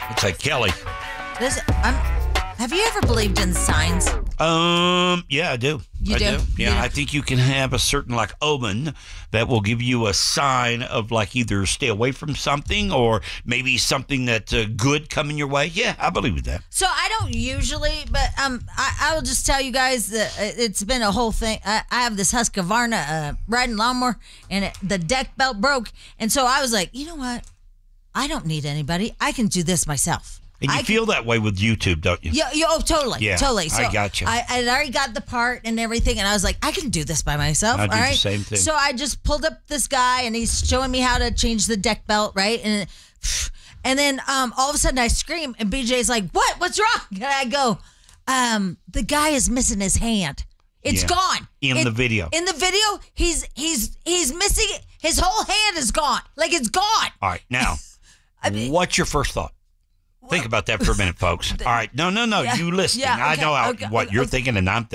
It's like Kelly. Have you ever believed in signs? Yeah, I do. You do? Yeah, I think you can have a certain like omen that will give you a sign of like either stay away from something or maybe something that's good coming your way. Yeah, I believe with that. So I don't usually, but I will just tell you guys that it's been a whole thing. I have this Husqvarna riding lawnmower, and the deck belt broke, and so I was like, you know what? I don't need anybody. I can do this myself. And you feel that way with YouTube, don't you? Yeah, totally. Yeah, Totally. So I got you. I already got the part and everything, and I was like, I can do this by myself. I do all right? the same thing. So I just pulled up this guy, and he's showing me how to change the deck belt, right? And then all of a sudden I scream, and BJ's like, "What? What's wrong?" And I go, "The guy is missing his hand. It's gone in the video. In the video, he's missing it. His whole hand is gone. Like it's gone." All right, now, what's your first thought? Think about that for a minute, folks. All right. No. Yeah, You listening. yeah, I okay, know okay, what you're okay. thinking, and I'm thinking.